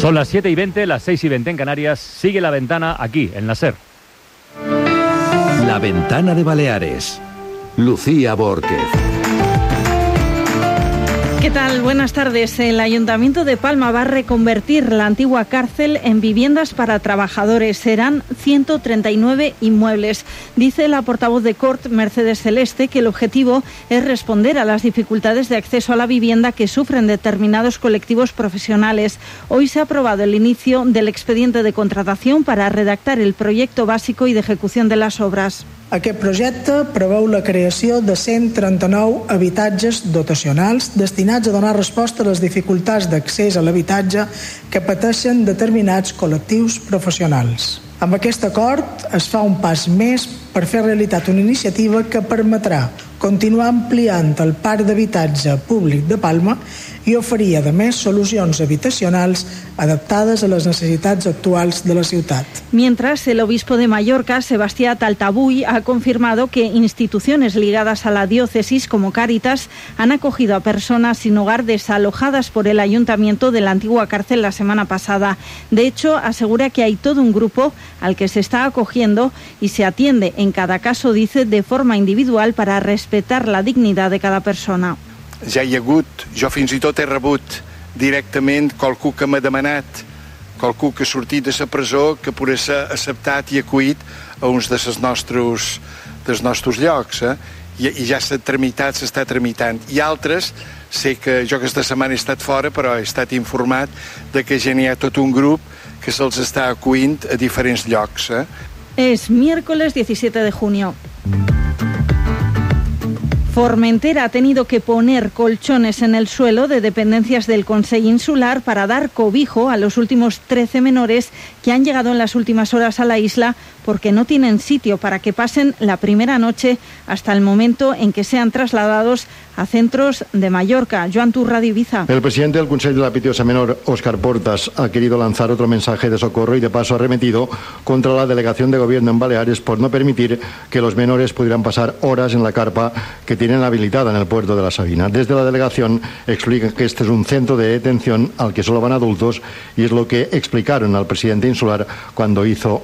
Son las 7:20, las 6:20 en Canarias. Sigue La Ventana aquí, en la SER. La Ventana de Baleares. Lucía Bórquez. ¿Qué tal? Buenas tardes. El Ayuntamiento de Palma va a reconvertir la antigua cárcel en viviendas para trabajadores. Serán 139 inmuebles. Dice la portavoz de CORT, Mercedes Celeste, que el objetivo es responder a las dificultades de acceso a la vivienda que sufren determinados colectivos profesionales. Hoy se ha aprobado el inicio del expediente de contratación para redactar el proyecto básico y de ejecución de las obras. Aquest projecte preveu la creació de 139 habitatges dotacionals destinats a donar resposta a les dificultats d'accés a l'habitatge que pateixen determinats col·lectius professionals. Amb aquest acord es fa un pas més per fer realitat una iniciativa que permetrà continuar ampliant el parc d'habitatge públic de Palma i oferir, a més, solucions habitacionals adaptades a les necessitats actuals de la ciutat. Mientras, el obispo de Mallorca, Sebastián Taltabuy, ha confirmado que instituciones ligadas a la diócesis como Cáritas han acogido a personas sin hogar desalojadas por el ayuntamiento de la antigua cárcel la semana pasada. De hecho, asegura que hay todo un grupo al que se está acogiendo y se atiende en cada caso, dice, de forma individual para respetar la dignidad de cada persona. Ja hi ha hagut, jo fins i tot he rebut directament qualcú que m'ha demanat, qualcú que ha sortit de la presó, que pogués ser acceptat i acollit a uns dels nostres llocs. I ja s'ha tramitat, s'està tramitant. I altres, sé que jo aquesta setmana he estat fora, però he estat informat de que ja n'hi ha tot un grup que se'ls està acollint a diferents llocs. Es miércoles 17 de junio. Formentera ha tenido que poner colchones en el suelo de dependencias del Consell Insular para dar cobijo a los últimos 13 menores que han llegado en las últimas horas a la isla porque no tienen sitio para que pasen la primera noche hasta el momento en que sean trasladados a centros de Mallorca. Joan Tur, Radio Ibiza. El presidente del Consell de la Pitiusa Menor, Óscar Portas, ha querido lanzar otro mensaje de socorro y de paso ha arremetido contra la delegación de gobierno en Baleares por no permitir que los menores pudieran pasar horas en la carpa que tienen habilitada en el puerto de la Sabina. Desde la delegación explican que este es un centro de detención al que solo van adultos y es lo que explicaron al presidente insular cuando hizo